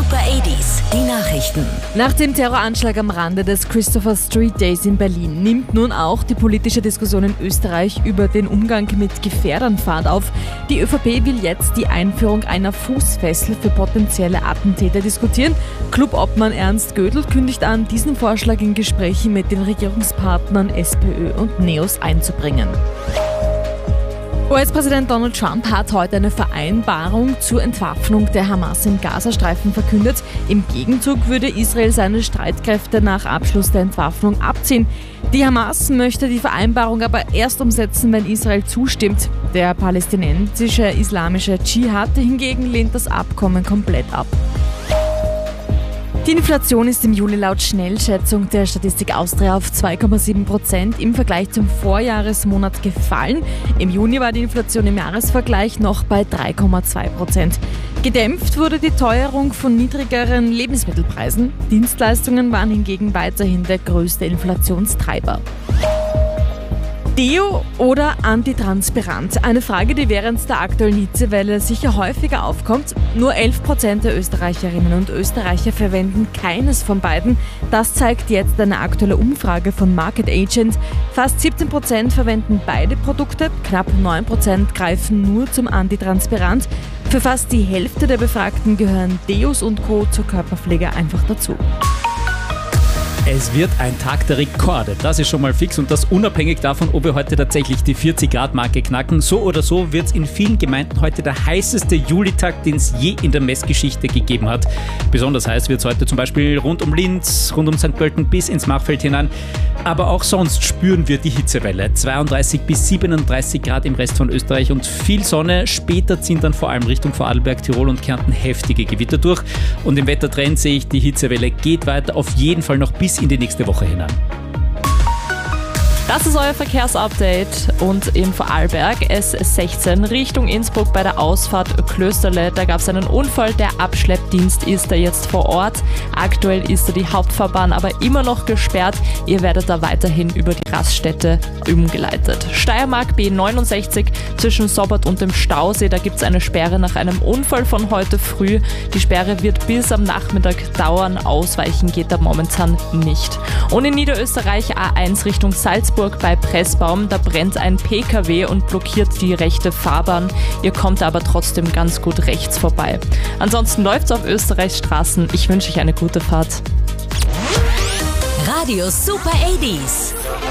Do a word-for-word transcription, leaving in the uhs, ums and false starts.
Super achtziger, die Nachrichten. Nach dem Terroranschlag am Rande des Christopher Street Days in Berlin nimmt nun auch die politische Diskussion in Österreich über den Umgang mit Gefährdern Fahrt auf. Die ÖVP will jetzt die Einführung einer Fußfessel für potenzielle Attentäter diskutieren. Clubobmann Ernst Gödel kündigt an, diesen Vorschlag in Gesprächen mit den Regierungspartnern SPÖ und NEOS einzubringen. U S-Präsident Donald Trump hat heute eine Vereinbarung zur Entwaffnung der Hamas im Gazastreifen verkündet. Im Gegenzug würde Israel seine Streitkräfte nach Abschluss der Entwaffnung abziehen. Die Hamas möchte die Vereinbarung aber erst umsetzen, wenn Israel zustimmt. Der palästinensische islamische Dschihad hingegen lehnt das Abkommen komplett ab. Die Inflation ist im Juli laut Schnellschätzung der Statistik Austria auf zwei Komma sieben Prozent im Vergleich zum Vorjahresmonat gefallen. Im Juni war die Inflation im Jahresvergleich noch bei drei Komma zwei Prozent. Gedämpft wurde die Teuerung von niedrigeren Lebensmittelpreisen. Dienstleistungen waren hingegen weiterhin der größte Inflationstreiber. Deo oder antitranspirant? Eine Frage, die während der aktuellen Hitzewelle sicher häufiger aufkommt. Nur elf Prozent der Österreicherinnen und Österreicher verwenden keines von beiden. Das zeigt jetzt eine aktuelle Umfrage von Market Agent. Fast siebzehn Prozent verwenden beide Produkte, knapp neun Prozent greifen nur zum Antitranspirant. Für fast die Hälfte der Befragten gehören Deos und Co. zur Körperpflege einfach dazu. Es wird ein Tag der Rekorde, das ist schon mal fix und das unabhängig davon, ob wir heute tatsächlich die vierzig Grad Marke knacken. So oder so wird es in vielen Gemeinden heute der heißeste Julitag, den es je in der Messgeschichte gegeben hat. Besonders heiß wird es heute zum Beispiel rund um Linz, rund um Sankt Pölten bis ins Machfeld hinein. Aber auch sonst spüren wir die Hitzewelle. zweiunddreißig bis siebenunddreißig Grad im Rest von Österreich und viel Sonne. Später ziehen dann vor allem Richtung Vorarlberg, Tirol und Kärnten heftige Gewitter durch. Und im Wettertrend sehe ich, die Hitzewelle geht weiter, auf jeden Fall noch bis in die nächste Woche hinein. Das ist euer Verkehrsupdate und im Vorarlberg S sechzehn Richtung Innsbruck bei der Ausfahrt Klösterle. Da gab es einen Unfall, der Abschleppdienst ist da jetzt vor Ort. Aktuell ist da die Hauptfahrbahn aber immer noch gesperrt. Ihr werdet da weiterhin über die Raststätte umgeleitet. Steiermark B neunundsechzig zwischen Sobbert und dem Stausee. Da gibt es eine Sperre nach einem Unfall von heute früh. Die Sperre wird bis am Nachmittag dauern. Ausweichen geht da momentan nicht. Und in Niederösterreich A eins Richtung Salzburg bei Pressbaum, da brennt ein P K W und blockiert die rechte Fahrbahn. Ihr kommt aber trotzdem ganz gut rechts vorbei. Ansonsten läuft's auf Österreichs Straßen. Ich wünsche euch eine gute Fahrt. Radio Super achtziger.